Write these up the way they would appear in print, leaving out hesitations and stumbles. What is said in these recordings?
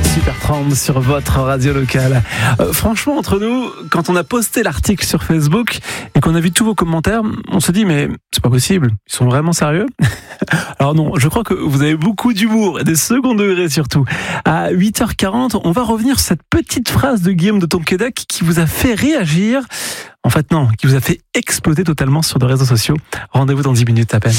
Super Trump sur votre radio locale. Franchement, entre nous, quand on a posté l'article sur Facebook et qu'on a vu tous vos commentaires, on se dit mais c'est pas possible, ils sont vraiment sérieux? Alors non, je crois que vous avez beaucoup d'humour et des second degrés surtout. À 8h40, on va revenir sur cette petite phrase de Guillaume de Tonquédec qui vous a fait réagir. En fait non, qui vous a fait exploser totalement sur les réseaux sociaux. Rendez-vous dans 10 minutes à peine.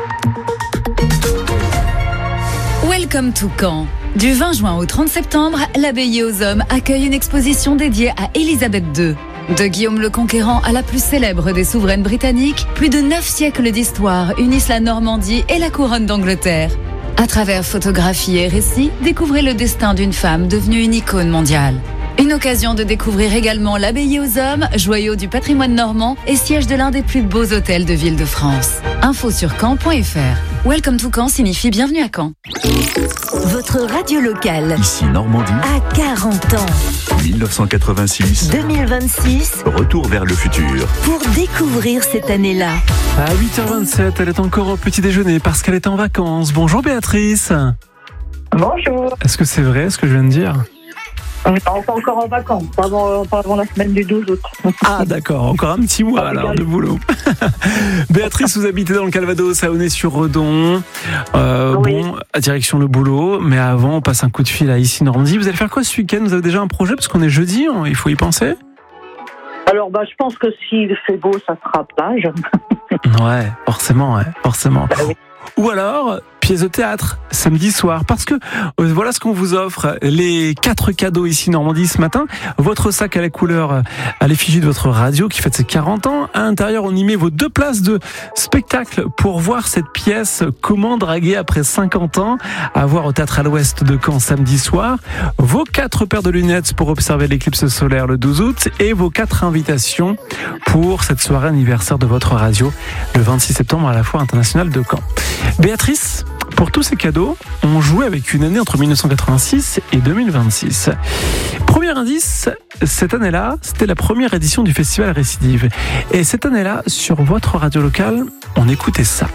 Welcome to Caen. Du 20 juin au 30 septembre, l'Abbaye aux Hommes accueille une exposition dédiée à Élisabeth II. De Guillaume le Conquérant à la plus célèbre des souveraines britanniques, plus de 9 siècles d'histoire unissent la Normandie et la couronne d'Angleterre. À travers photographies et récits, découvrez le destin d'une femme devenue une icône mondiale. Une occasion de découvrir également l'Abbaye aux Hommes, joyau du patrimoine normand et siège de l'un des plus beaux hôtels de ville de France. Info sur caen.fr. Welcome to Caen signifie bienvenue à Caen. Votre radio locale. Ici Normandie. À 40 ans. 1986. 2026. Retour vers le futur. Pour découvrir cette année-là. À 8h27, elle est encore au petit déjeuner parce qu'elle est en vacances. Bonjour Béatrice. Bonjour. Est-ce que c'est vrai ce que je viens de dire? On n'est pas encore en vacances, pas avant la semaine du 12 août. Ah d'accord, encore un petit mois alors de boulot. Béatrice, vous habitez dans le Calvados, à Aulnay-sur-Redon. Oui. Bon, à direction le boulot, mais avant on passe un coup de fil à ici Normandie. Vous allez faire quoi ce week-end? Vous avez déjà un projet parce qu'on est jeudi, il faut y penser? Alors je pense que s'il fait beau, ça sera plage. Ouais, forcément. Bah oui. Ou alors, pièce de théâtre, samedi soir. Parce que voilà ce qu'on vous offre. Les 4 cadeaux ici Normandie ce matin. Votre sac à la couleur, à l'effigie de votre radio qui fête ses 40 ans. À l'intérieur, on y met vos 2 places de spectacle pour voir cette pièce Comment draguer après 50 ans. À voir au Théâtre à l'Ouest de Caen samedi soir. Vos 4 paires de lunettes pour observer l'éclipse solaire le 12 août. Et vos 4 invitations pour cette soirée anniversaire de votre radio le 26 septembre à la Foire internationale de Caen. Béatrice, pour tous ces cadeaux, on jouait avec une année entre 1986 et 2026. Premier indice, cette année-là, c'était la première édition du festival Récidive. Et cette année-là, sur votre radio locale, on écoutait ça.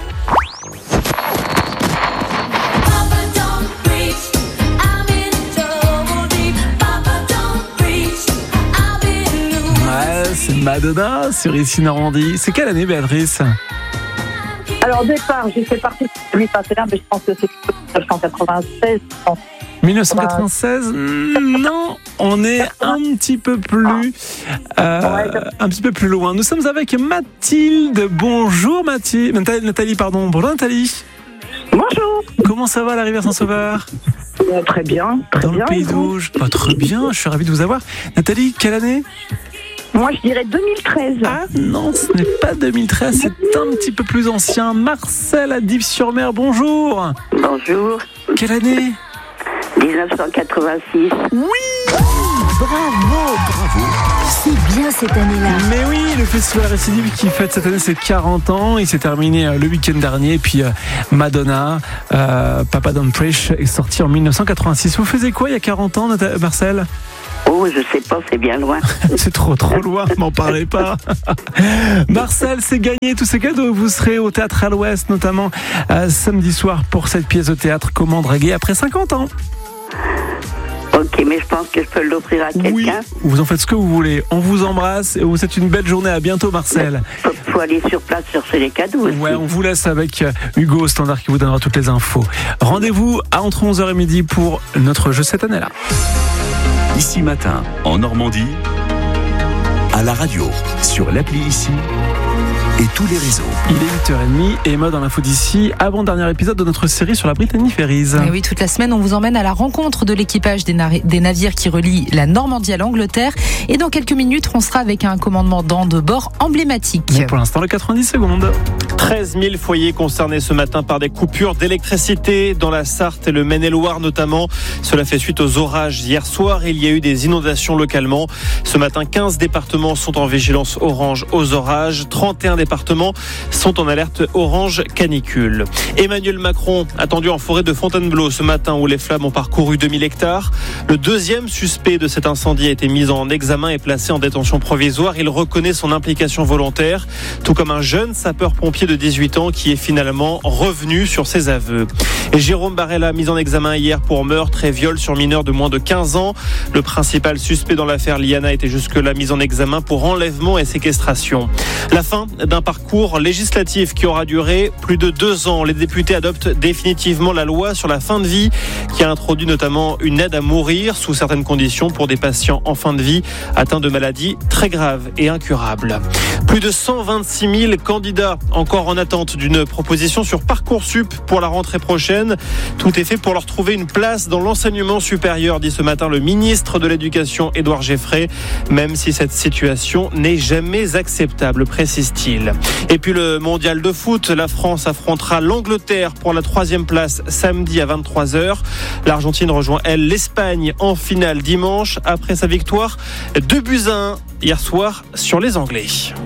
Ouais, c'est Madonna sur ici Normandie. C'est quelle année, Béatrice? Alors au départ, j'ai fait partie de celui passé là, mais je pense que c'est 1996. 1996, non, on est un petit peu plus loin. Nous sommes avec Mathilde. Bonjour Nathalie, pardon. Bonjour Nathalie. Bonjour. Comment ça va la rivière Saint-Sauveur? Très bien. Dans le Pays d'Auge. Très bien, je suis ravi de vous avoir. Nathalie, quelle année? Moi, je dirais 2013. Ah non, ce n'est pas 2013, c'est un petit peu plus ancien. Marcel à Dives-sur-Mer, bonjour. Bonjour. Quelle année? 1986. Oui. Bravo. C'est bien cette année-là. Mais oui, le festival Récidive qui fête cette année ses 40 ans. Il s'est terminé le week-end dernier. Et puis Madonna, Papa Don't Preach est sorti en 1986. Vous faisiez quoi il y a 40 ans, Marcel? Oh, je sais pas, c'est bien loin. C'est trop loin, m'en parlez pas. Marcel, c'est gagné tous ces cadeaux. Vous serez au Théâtre à l'Ouest, notamment samedi soir pour cette pièce de théâtre Comment draguer après 50 ans. Ok, mais je pense que je peux l'offrir à quelqu'un. Oui, vous en faites ce que vous voulez. On vous embrasse et vous souhaite une belle journée. À bientôt, Marcel. Faut aller sur place chercher les cadeaux aussi. Ouais, on vous laisse avec Hugo au standard qui vous donnera toutes les infos. Rendez-vous à entre 11h et midi pour notre jeu cette année-là. Ici Matin, en Normandie, à la radio, sur l'appli Ici et tous les réseaux. Il est 8h30 et mode dans l'info d'ici, avant-dernier épisode de notre série sur la Brittany Ferries. Et oui, toute la semaine, on vous emmène à la rencontre de l'équipage des navires qui relient la Normandie à l'Angleterre. Et dans quelques minutes, on sera avec un commandement de bord emblématique. Mais pour l'instant, le 90 secondes. 13 000 foyers concernés ce matin par des coupures d'électricité dans la Sarthe et le Maine-et-Loire notamment. Cela fait suite aux orages hier soir. Il y a eu des inondations localement. Ce matin, 15 départements sont en vigilance orange aux orages. 31 départements départements sont en alerte orange canicule. Emmanuel Macron attendu en forêt de Fontainebleau ce matin où les flammes ont parcouru 2000 hectares. Le deuxième suspect de cet incendie a été mis en examen et placé en détention provisoire. Il reconnaît son implication volontaire, tout comme un jeune sapeur-pompier de 18 ans qui est finalement revenu sur ses aveux. Et Jérôme Barella mis en examen hier pour meurtre et viol sur mineur de moins de 15 ans. Le principal suspect dans l'affaire Liana était jusque-là mis en examen pour enlèvement et séquestration. La fin d'un parcours législatif qui aura duré plus de 2 ans. Les députés adoptent définitivement la loi sur la fin de vie qui a introduit notamment une aide à mourir sous certaines conditions pour des patients en fin de vie atteints de maladies très graves et incurables. Plus de 126 000 candidats encore en attente d'une proposition sur Parcoursup pour la rentrée prochaine. Tout est fait pour leur trouver une place dans l'enseignement supérieur, dit ce matin le ministre de l'Éducation, Édouard Geffray, même si cette situation n'est jamais acceptable, précise-t-il. Et puis le mondial de foot, la France affrontera l'Angleterre pour la 3e place samedi à 23h. L'Argentine rejoint, elle, l'Espagne en finale dimanche après sa victoire 2-1 hier soir sur les Anglais.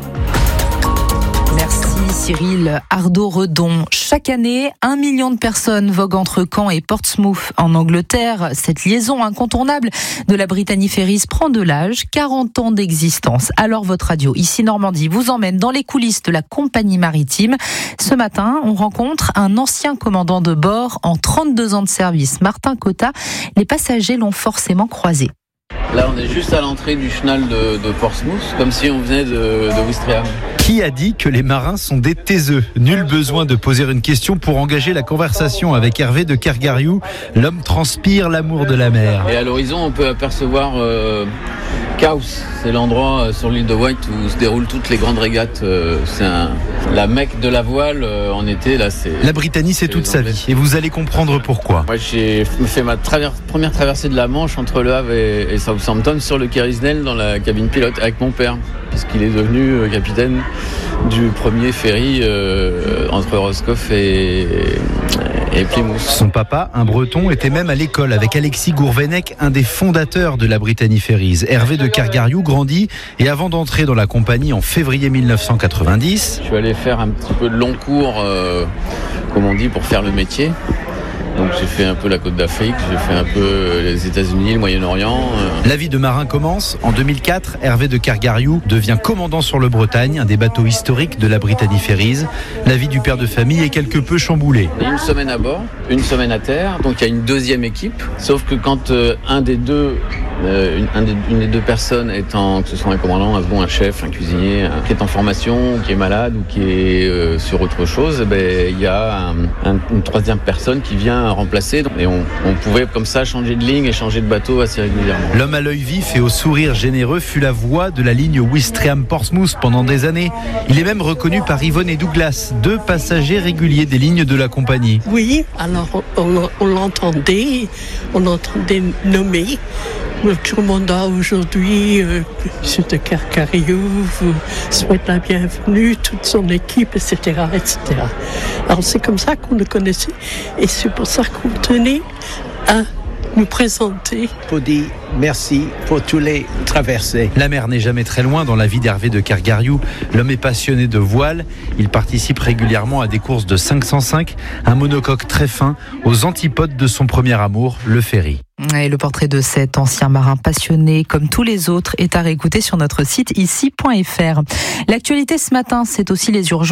Merci Cyril Ardo-Redon. Chaque année, 1 million de personnes voguent entre Caen et Portsmouth en Angleterre. Cette liaison incontournable de la Brittany Ferries prend de l'âge, 40 ans d'existence. Alors votre radio, ici Normandie, vous emmène dans les coulisses de la compagnie maritime. Ce matin, on rencontre un ancien commandant de bord en 32 ans de service, Martin Cotta. Les passagers l'ont forcément croisé. Là, on est juste à l'entrée du chenal de Portsmouth, comme si on venait de Ouistreham. Qui a dit que les marins sont des taiseux ? Nul besoin de poser une question pour engager la conversation avec Hervé de Kergariou. L'homme transpire l'amour de la mer. Et à l'horizon, on peut apercevoir Cowes. C'est l'endroit sur l'île de Wight où se déroulent toutes les grandes régates. C'est la Mecque de la voile en été. Là, la Brittany, c'est toute sa vie. Et vous allez comprendre pourquoi. Moi, j'ai fait ma première traversée de la Manche entre Le Havre et Southampton sur le Kerrisnell dans la cabine pilote avec mon père, puisqu'il est devenu capitaine du premier ferry entre Roscoff et Plymouth. Son papa, un breton, était même à l'école avec Alexis Gourvenec, un des fondateurs de la Brittany Ferries. Hervé de Kergariou grandit et avant d'entrer dans la compagnie en février 1990... Je suis allé faire un petit peu de long cours, comme on dit, pour faire le métier. Donc j'ai fait un peu la Côte d'Afrique, j'ai fait un peu les États-Unis, le Moyen-Orient. La vie de marin commence. En 2004, Hervé de Kergariou devient commandant sur le Bretagne, un des bateaux historiques de la Brittany Ferries. La vie du père de famille est quelque peu chamboulée. Il y a une semaine à bord, une semaine à terre, donc il y a une deuxième équipe. Sauf que quand une des deux personnes que ce soit un commandant, un chef, un cuisinier, qui est en formation, qui est malade ou qui est sur autre chose, il y a une troisième personne qui vient remplacer. Et on pouvait comme ça changer de ligne et changer de bateau assez régulièrement. L'homme à l'œil vif et au sourire généreux fut la voix de la ligne Ouistreham-Portsmouth pendant des années. Il est même reconnu par Yvonne et Douglas, 2 passagers réguliers des lignes de la compagnie. Oui, alors on l'entendait nommer. Le commandant aujourd'hui, M. de Kergariou, vous souhaite la bienvenue, toute son équipe, etc., etc. Alors c'est comme ça qu'on le connaissait et c'est pour ça qu'on tenait à nous présenter. Pour dire merci pour tous les traversées. La mer n'est jamais très loin dans la vie d'Hervé de Kergariou. L'homme est passionné de voile. Il participe régulièrement à des courses de 505, un monocoque très fin, aux antipodes de son premier amour, le ferry. Et le portrait de cet ancien marin passionné, comme tous les autres, est à réécouter sur notre site ici.fr. L'actualité ce matin, c'est aussi les urgences.